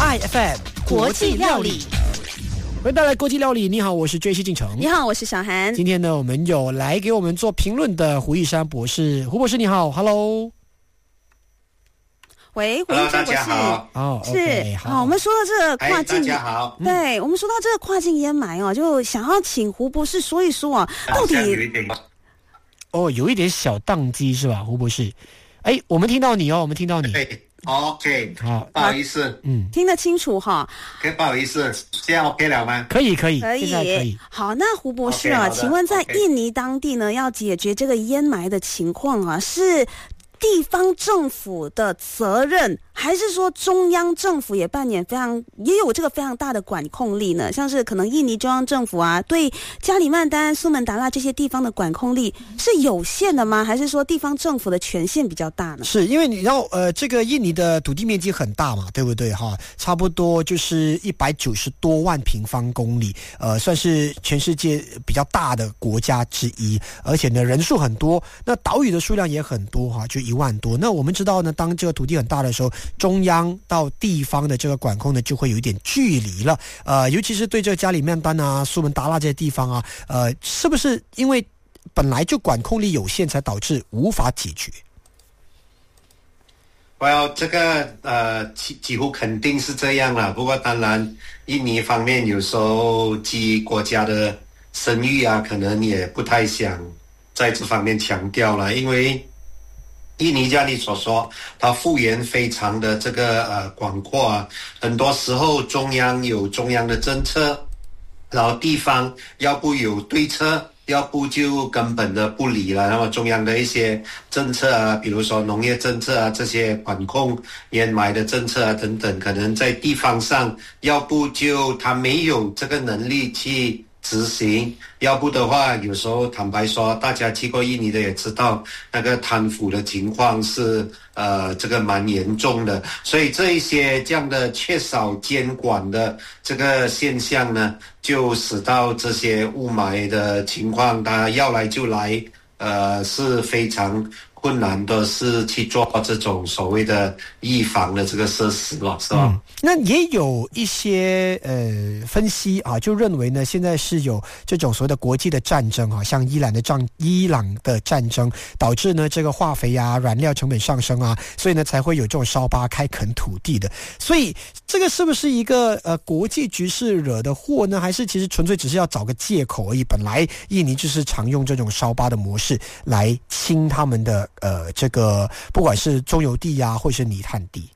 IFM 国际料理。欢迎带来国际料理，你好，我是 JC 进城。 你好，我是小韩。 今天呢，我们有来给我们做评论的胡一山博士。胡博士你好 ，Hello。 喂，胡一山博士。 大家好。 哦， 是 okay, 好，我们说到这个跨境， 大家好。 对，我们说到这个跨境烟霾哦，就想要请胡博士说一说啊，到底有一点小宕机是吧，胡博士？哎，我们听到你哦，我们听到你。 OK， 好， 不好意思， 听得清楚哈。 可以不好意思，现在 OK 了吗？ 可以， 可现在可以。 好，那胡博士啊，请问在印尼当地呢，要解决这个烟霾的情况啊，是地方政府的责任，还是说中央政府也有这个非常大的管控力呢？像是可能印尼中央政府啊，对加里曼丹、苏门答腊这些地方的管控力是有限的吗？还是说地方政府的权限比较大呢？ 是因为你知道，这个印尼的土地面积很大嘛，对不对哈？差不多就是190多万平方公里，算是全世界比较大的国家之一，而且呢人数很多，那岛屿的数量也很多哈，就1万多。那我们知道呢，当这个土地很大的时候，中央到地方的这个管控呢，就会有一点距离了。尤其是对这个加里曼丹啊、苏门答腊这些地方啊，是不是因为本来就管控力有限，才导致无法解决？ 这个几乎肯定是这样了。不过当然，印尼方面有时候基于国家的声誉啊，可能也不太想在这方面强调了，因为印尼像你所说，它幅员非常的这个广阔啊，很多时候中央有中央的政策，然后地方要不有对策，要不就根本的不理了。那么中央的一些政策啊，比如说农业政策啊，这些管控烟霾的政策啊等等，可能在地方上，要不就他没有这个能力去执行，要不的话，有时候坦白说，大家去过印尼的也知道，那个贪腐的情况是这个蛮严重的，所以这一些这样的缺少监管的这个现象呢，就使到这些雾霾的情况，它要来就来，是非常困难的，是去做这种所谓的预防的这个设施了，是吧？ 那也有一些分析啊，就认为呢，现在是有这种所谓的国际的战争啊，像伊朗的战争，导致呢这个化肥啊、燃料成本上升啊，所以呢才会有这种烧疤开垦土地的。所以这个是不是一个国际局势惹的祸呢？还是其实纯粹只是要找个借口而已？本来印尼就是常用这种烧疤的模式来清他们的这个不管是中油地啊，或是泥炭地。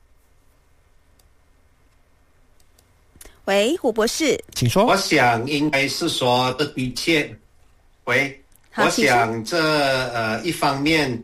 喂，胡博士， 请说。 我想应该是说的确，我想这一方面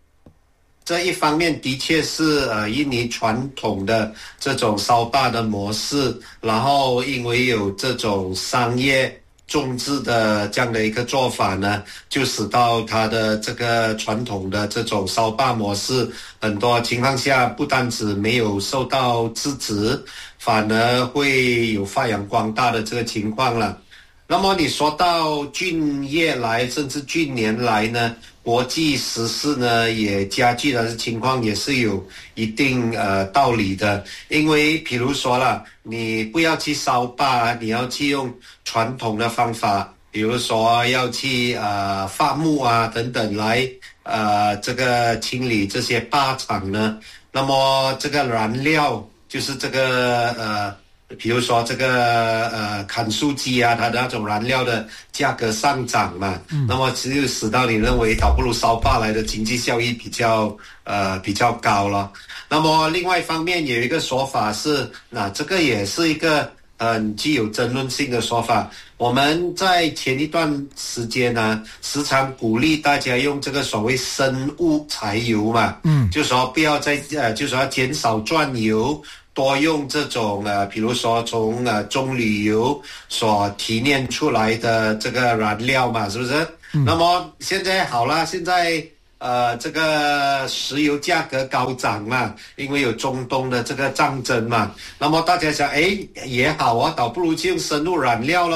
的确是印尼传统的这种烧坝的模式，然后因为有这种商业种植的这样的一个做法呢，就使到它的这个传统的这种烧坝模式，很多情况下不单止没有受到制止，反而会有发扬光大的这个情况了。那么你说到近月来甚至近年来呢，国际时事呢也加剧的情况也是有一定道理的。因为比如说啦，你不要去烧坝，你要去用传统的方法，比如说要去伐木啊等等来这个清理这些坝场呢，那么这个燃料就是这个比如说这个砍树机啊，它的那种燃料的价格上涨嘛，那么只有使到你认为倒不如烧坝来的经济效益比较高了。那么另外一方面有一个说法是，那这个也是一个很具有争论性的说法。我们在前一段时间呢，时常鼓励大家用这个所谓生物柴油嘛，就说不要再就说要减少转油，多用这种比如说从棕榈油所提炼出来的这个燃料嘛，是不是？那么现在好了，现在这个石油价格高涨嘛，因为有中东的这个战争嘛，那么大家想，也好啊，倒不如就用生物燃料咯。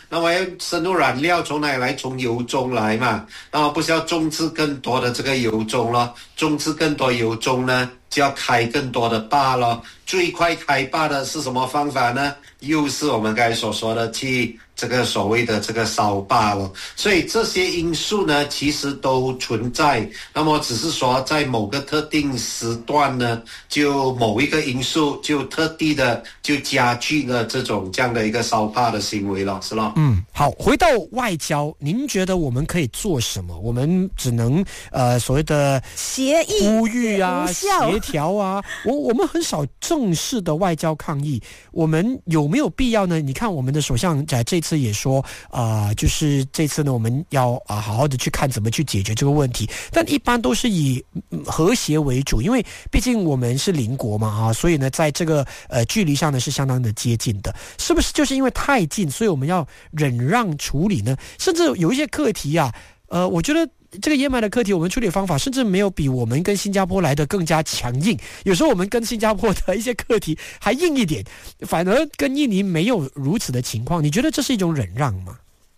那么要生物燃料从哪里来？从油中来嘛，那么不是要种植更多的这个油中咯？种植更多油中呢，就要开更多的坝咯。最快开坝的是什么方法呢？又是我们刚才所说的去这个所谓的这个烧坝了。所以这些因素呢，其实都存在。那么只是说在某个特定时段呢，就某一个因素就特地的就加剧了这样的一个烧坝的行为了，是咯。 好，回到外交，您觉得我们可以做什么？我们只能所谓的协议呼吁啊、 无效协调啊，我们很少正式的外交抗议，我们有没有必要呢？你看我们的首相在这次也说就是这次呢，我们要好好的去看怎么去解决这个问题，但一般都是以和谐为主，因为毕竟我们是邻国嘛所以呢，在这个距离上呢是相当的接近的，是不是就是因为太近，所以我们要忍让处理呢？甚至有一些课题我觉得这个掩埋的课题，我们处理方法甚至没有比我们跟新加坡来的更加强硬，有时候我们跟新加坡的一些课题还硬一点，反而跟印尼没有如此的情况。你觉得这是一种忍让吗？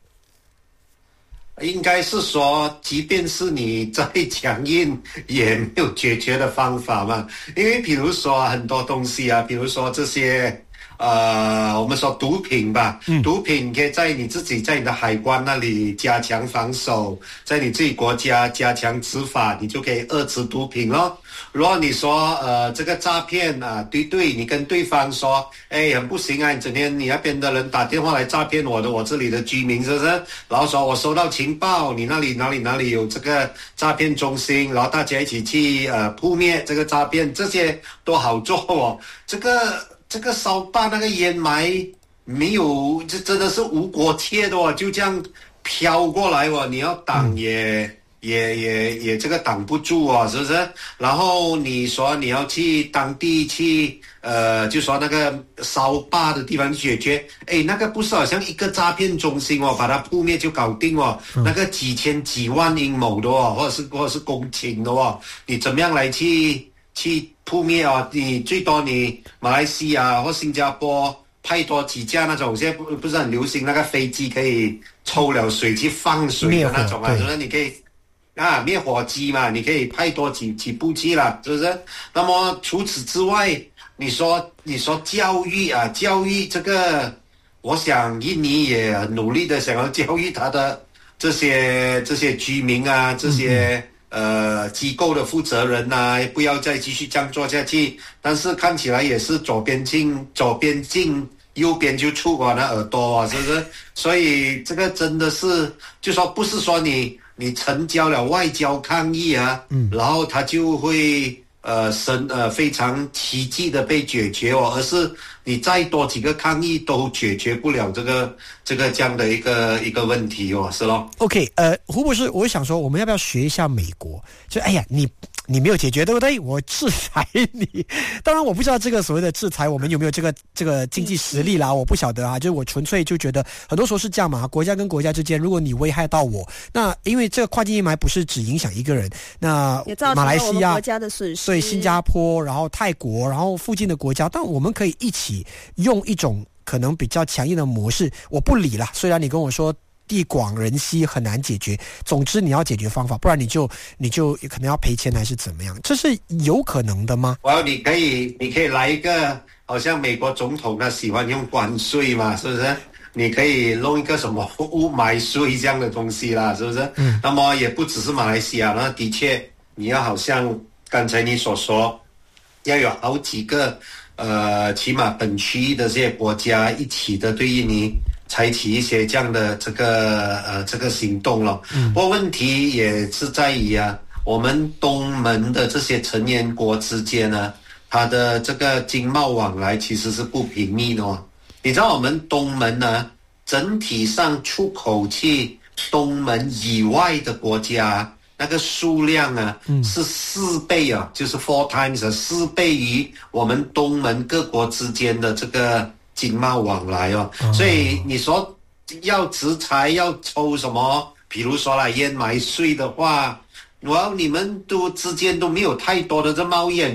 应该是说，即便是你再强硬，也没有解决的方法嘛。因为比如说很多东西比如说这些我们说毒品吧，毒品可以在你自己在你的海关那里加强防守，在你自己国家加强执法，你就可以遏制毒品咯。如果你说这个诈骗对，你跟对方说，很不行你整天你那边的人打电话来诈骗我这里的居民，是不是？然后说我收到情报，你那里有这个诈骗中心，然后大家一起去扑灭这个诈骗，这些都好做这个烧坝那个烟霾没有，这真的是无国界的就这样飘过来你要挡也这个挡不住是不是？然后你说你要去当地去就说那个烧坝的地方解决，那个不是好像一个诈骗中心把它扑灭就搞定那个几千几万英亩的或者是公顷的你怎么样来去扑灭你最多你马来西亚或新加坡派多几架那种，现在不是很流行那个飞机可以抽了水去放水的那种是不是？你可以灭火机嘛，你可以派多几部机啦，是不是？那么除此之外，你说教育这个，我想印尼也很努力的想要教育他的这些居民这些机构的负责人不要再继续这样做下去。但是看起来也是左边进右边就出那耳朵是不是？所以这个真的是就说不是说你成交了外交抗议然后它就会非常奇迹的被解决而是你再多几个抗议都解决不了这个这样的一个问题是咯。 OK， 胡博士，我想说我们要不要学一下美国？就你没有解决对不对？我制裁你。当然我不知道这个所谓的制裁我们有没有这个经济实力啦，我不晓得就是我纯粹就觉得很多时候是这样嘛，国家跟国家之间，如果你危害到我，那因为这个跨境烟霾不是只影响一个人，那马来西亚国家的损失， 对新加坡，然后泰国，然后附近的国家，但我们可以一起用一种可能比较强硬的模式，我不理了。虽然你跟我说地广人稀很难解决，总之你要解决方法，不然你就可能要赔钱还是怎么样，这是有可能的吗？ 你可以来一个好像美国总统他喜欢用关税嘛，是不是？你可以弄一个什么雾霾税这样的东西啦，是不是？那么也不只是马来西亚，那的确你要好像刚才你所说，要有好几个起码本区域的这些国家一起的对印尼采取一些这样的这个行动了。不过问题也是在于我们东盟的这些成员国之间它的这个经贸往来其实是不平密的你知道我们东盟整体上出口去东盟以外的国家那个数量是4倍就是4 times 4倍于我们东盟各国之间的这个经贸往来所以你说要制裁要抽什么，比如说烟霾税的话，你们之间都没有太多的这贸易